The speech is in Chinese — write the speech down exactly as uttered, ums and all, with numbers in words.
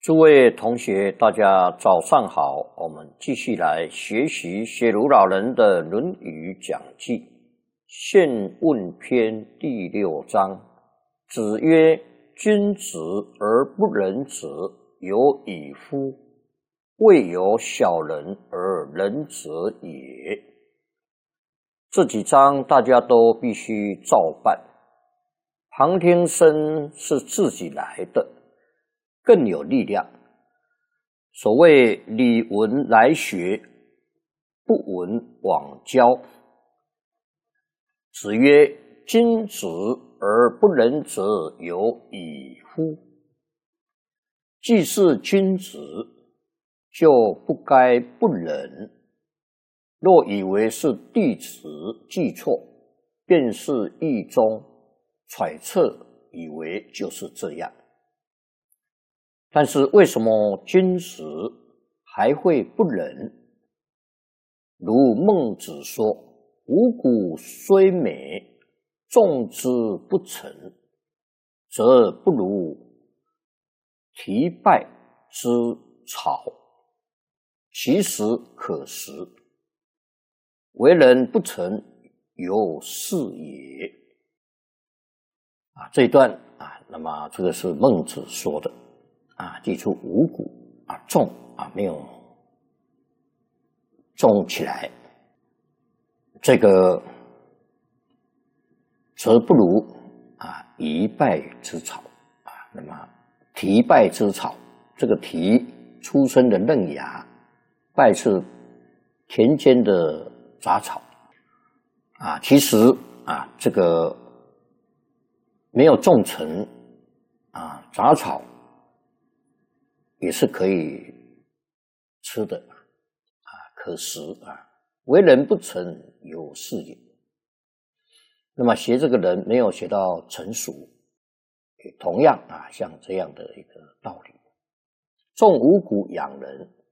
诸位同学，大家早上好。我们继续来学习学儒老人的《论语讲记》宪问篇第六章。子曰：君子而不仁者，有以夫！未有小人而仁者也。这几章大家都必须照办。旁听生是自己来的，更有力量。所谓理闻来学，不闻往教。子曰：君子而不仁者，有以夫！既是君子，就不该不仁。若以为是弟子记错，便是意中揣测，以为就是这样。但是为什么君子还会不仁？如孟子说：五谷虽美，种之不成，则不如提败之草，其实可食。为人不成，有是也。啊，这一段啊，那么这个是孟子说的。啊，记住五谷啊，种啊没有种起来，这个则不如啊一败之草啊。那么提败之草，这个提出生的嫩芽，败是田间的杂草啊。其实啊，这个没有种成啊杂草。也是可以吃的啊，可食啊。为人不成，有是也。那么学这个人没有学到成熟，也同样啊，像这样的一个道理。种五谷养人